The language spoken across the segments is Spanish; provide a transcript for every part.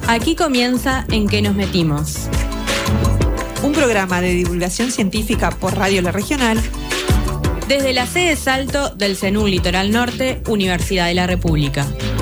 Aquí comienza En qué nos metimos. Un programa de divulgación científica por Radio La Regional. Desde la sede Salto del CENUR Litoral Norte, Universidad de la República.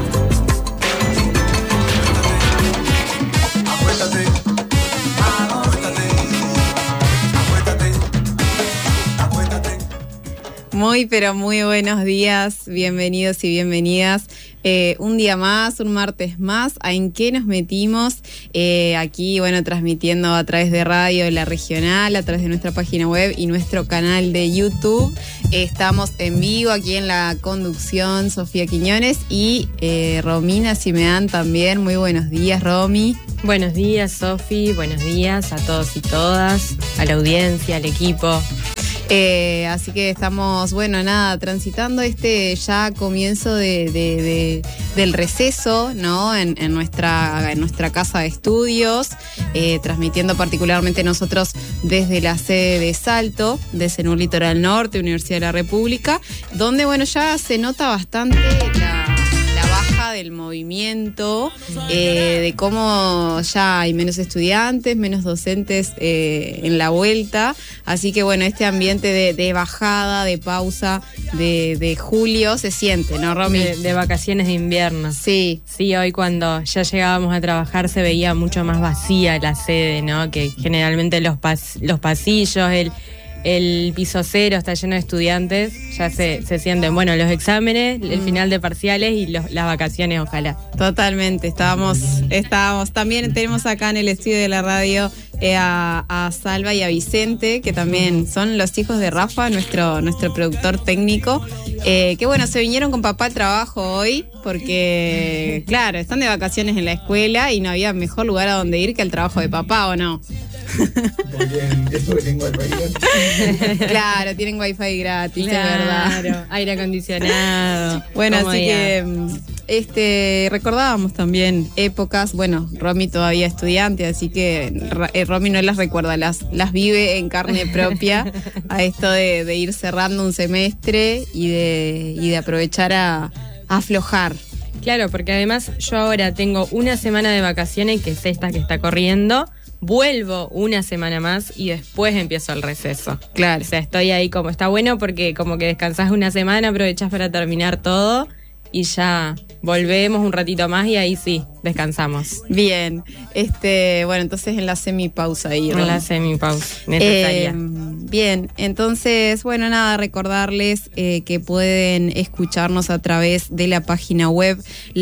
Muy, pero muy buenos días, bienvenidos y bienvenidas. Un día más, un martes más, a En qué nos metimos, aquí, transmitiendo a través de Radio La Regional, a través de nuestra página web y nuestro canal de YouTube. Estamos en vivo aquí en la conducción, Sofía Quiñones y Romina Simeán también. Muy buenos días, Romy. Buenos días, Sofi, buenos días a todos y todas, a la audiencia, al equipo. Así que estamos, transitando ya comienzo del receso, ¿no? En nuestra casa de estudios, transmitiendo particularmente nosotros desde la sede de Salto, de CENUR Litoral Norte, Universidad de la República, donde, ya se nota bastante la baja del movimiento, de cómo ya hay menos estudiantes, menos docentes en la vuelta. Así que este ambiente de bajada, de pausa, de julio se siente, ¿no, Romy? De vacaciones de invierno. Sí. Sí, hoy cuando ya llegábamos a trabajar se veía mucho más vacía la sede, ¿no? Que generalmente los pasillos, el piso cero está lleno de estudiantes, ya se sienten, los exámenes, el final de parciales y las vacaciones, ojalá. Totalmente, estábamos, también tenemos acá en el estudio de la radio a Salva y a Vicente, que también son los hijos de Rafa, nuestro productor técnico, que se vinieron con papá al trabajo hoy, porque claro, están de vacaciones en la escuela y no había mejor lugar a donde ir que al trabajo de papá, ¿o no? Eso que tengo wifi gratis. Claro, tienen wifi gratis, claro, es verdad. Claro, aire acondicionado. Así que recordábamos también épocas, Romy todavía estudiante, así que Romy no las recuerda, las vive en carne propia a esto de ir cerrando un semestre y de aprovechar a aflojar. Claro, porque además yo ahora tengo una semana de vacaciones, que es esta que está corriendo. Vuelvo una semana más y después empiezo el receso. Claro. O sea, estoy ahí como, está bueno porque como que descansás una semana, aprovechás para terminar todo y ya volvemos un ratito más y ahí sí, descansamos. Bien, entonces en la semipausa ahí, ¿no? En la semipausa, necesaria. Bien, entonces, recordarles que pueden escucharnos a través de la página web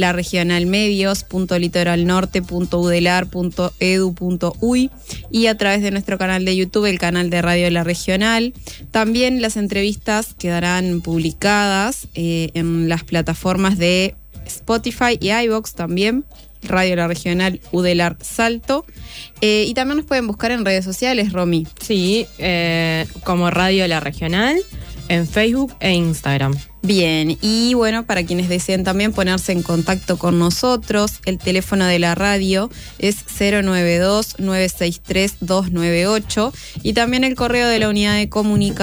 laregionalmedios.litoralnorte.udelar.edu.uy y a través de nuestro canal de YouTube, el canal de Radio La Regional. También las entrevistas quedarán publicadas en las plataformas de Spotify y iVoox también, Radio La Regional, Udelar Salto. Y también nos pueden buscar en redes sociales, Romy. Sí, como Radio La Regional, en Facebook e Instagram. Bien, y para quienes deseen también ponerse en contacto con nosotros, el teléfono de la radio es 092-963-298 y también el correo de la unidad de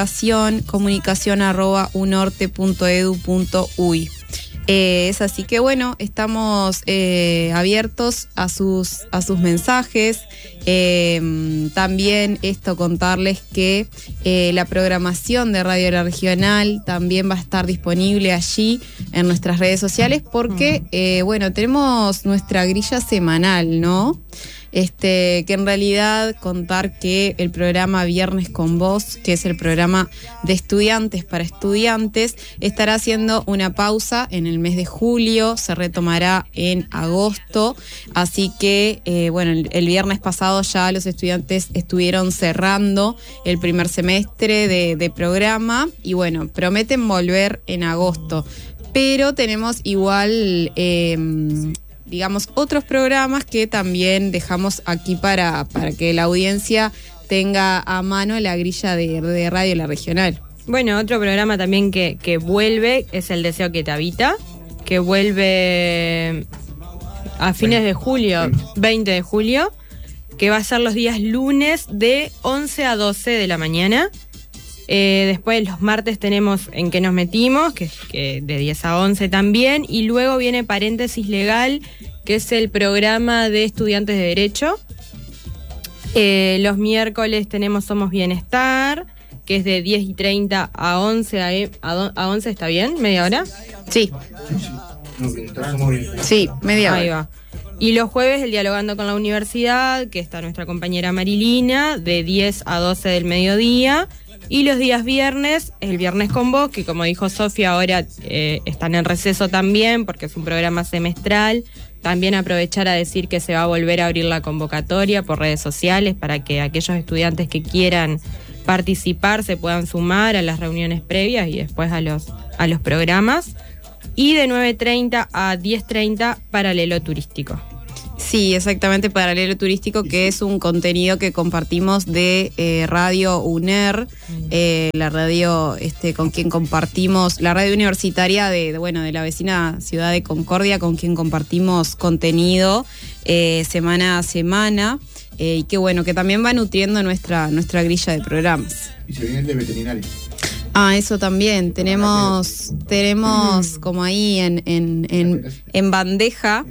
comunicación@unorte.edu.uy. Es así que estamos abiertos a sus mensajes. También contarles que la programación de Radio La Regional también va a estar disponible allí en nuestras redes sociales porque tenemos nuestra grilla semanal, ¿no? Que en realidad contar que el programa Viernes con Vos, que es el programa de estudiantes para estudiantes, estará haciendo una pausa en el mes de julio, se retomará en agosto, así que el viernes pasado ya los estudiantes estuvieron cerrando el primer semestre de programa y prometen volver en agosto, pero tenemos igual otros programas que también dejamos aquí para que la audiencia tenga a mano la grilla de Radio La Regional. Otro programa también que vuelve es El Deseo que te habita, que vuelve a fines de julio, 20 de julio, que va a ser los días lunes de 11 a 12 de la mañana. Después los martes tenemos En qué nos metimos, que de 10 a 11 también, y luego viene Paréntesis Legal, que es el programa de estudiantes de Derecho. Los miércoles tenemos Somos Bienestar, que es de 10:30 a 11 a 11, ¿está bien? ¿Media hora? Sí, No, bienestar, somos bienestar. sí, media Ahí hora. va. Y los jueves, el Dialogando con la Universidad, que está nuestra compañera Marilina, de 10 a 12 del mediodía. Y los días viernes, el Viernes con Vos, que como dijo Sofía, ahora están en receso también, porque es un programa semestral. También aprovechar a decir que se va a volver a abrir la convocatoria por redes sociales para que aquellos estudiantes que quieran participar se puedan sumar a las reuniones previas y después a los programas. Y de 9:30 a 10:30, Paralelo Turístico. Sí, exactamente, Paralelo Turístico, que es un contenido que compartimos de Radio UNER, la radio con quien compartimos, la radio universitaria de la vecina ciudad de Concordia, con quien compartimos contenido semana a semana, y que bueno, que también va nutriendo nuestra grilla de programas. Y se viene el de veterinario. Ah, eso también, tenemos como ahí en bandeja.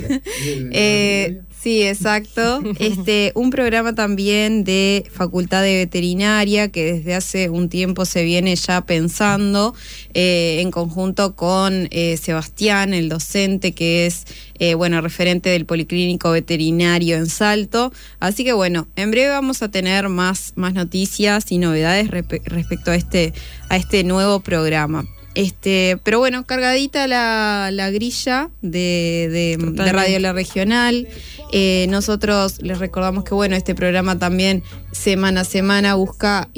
Sí, exacto. Un programa también de Facultad de Veterinaria que desde hace un tiempo se viene ya pensando en conjunto con Sebastián, el docente que es referente del Policlínico Veterinario en Salto. Así que bueno, en breve vamos a tener más noticias y novedades respecto a este nuevo programa. Pero bueno, cargadita la grilla de Radio La Regional. Nosotros les recordamos que bueno, este programa también semana a semana busca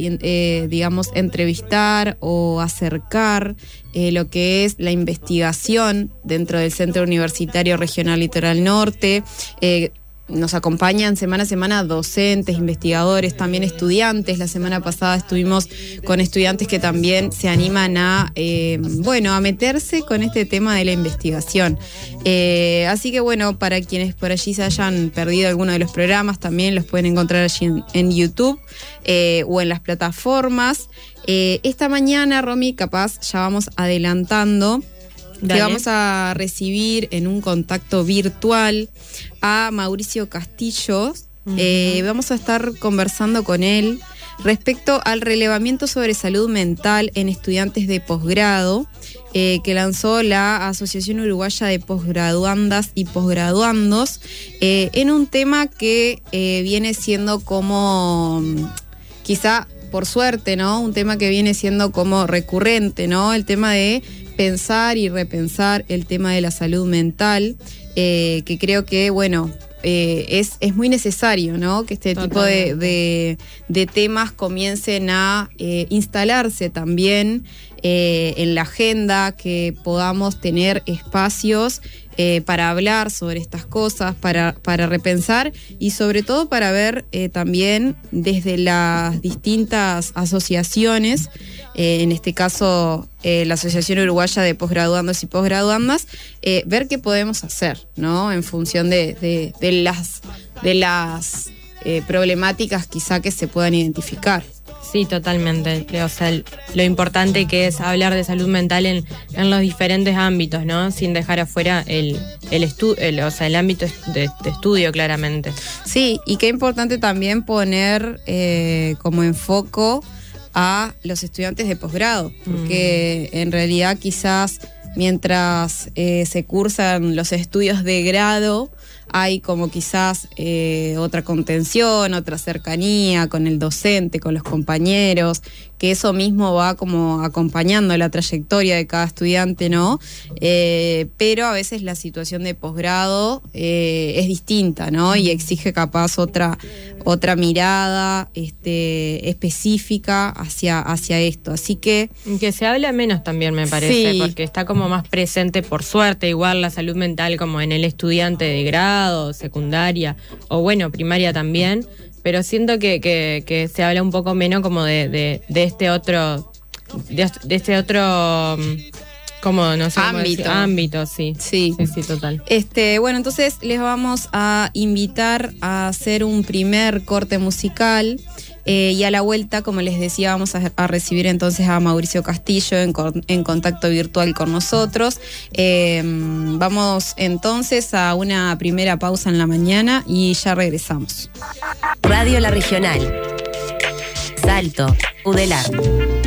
entrevistar o acercar lo que es la investigación dentro del Centro Universitario Regional Litoral Norte. Nos acompañan semana a semana docentes, investigadores, también estudiantes. La semana pasada estuvimos con estudiantes que también se animan a meterse con este tema de la investigación. Así que bueno, para quienes por allí se hayan perdido alguno de los programas, también los pueden encontrar allí en YouTube o en las plataformas. Esta mañana, Romy, capaz ya vamos adelantando. Dale. Que vamos a recibir en un contacto virtual a Mauricio Castillo. Vamos a estar conversando con él respecto al relevamiento sobre salud mental en estudiantes de posgrado que lanzó la Asociación Uruguaya de Posgraduandas y Posgraduandos en un tema que viene siendo como, quizá por suerte, ¿no? Un tema que viene siendo como recurrente, ¿no? El tema de pensar y repensar el tema de la salud mental, que creo que, bueno, es muy necesario, ¿no? Que este tipo de temas comiencen a instalarse también en la agenda, que podamos tener espacios para hablar sobre estas cosas, para repensar y sobre todo para ver también desde las distintas asociaciones, en este caso la Asociación Uruguaya de Posgraduandos y Posgraduandas, ver qué podemos hacer, ¿no? En función de las problemáticas quizá que se puedan identificar. Sí, totalmente. O sea, lo importante que es hablar de salud mental en los diferentes ámbitos, ¿no? Sin dejar afuera el ámbito de estudio, claramente. Sí, y qué importante también poner como enfoco a los estudiantes de posgrado, porque en realidad quizás mientras se cursan los estudios de grado, hay como quizás otra contención, otra cercanía con el docente, con los compañeros, que eso mismo va como acompañando la trayectoria de cada estudiante, ¿no? Pero a veces la situación de posgrado es distinta, ¿no? Y exige capaz otra mirada específica hacia esto. Así que se habla menos también, me parece, sí, porque está como más presente, por suerte, igual la salud mental como en el estudiante de grado, secundaria, o bueno, primaria también, pero siento que se habla un poco menos como de este otro, como no sé cómo decir, ámbito, sí, total. Bueno, entonces les vamos a invitar a hacer un primer corte musical. Y a la vuelta, como les decía, vamos a recibir entonces a Mauricio Castillo en contacto virtual con nosotros. Vamos entonces a una primera pausa en la mañana y ya regresamos. Radio La Regional. Salto, Udelar.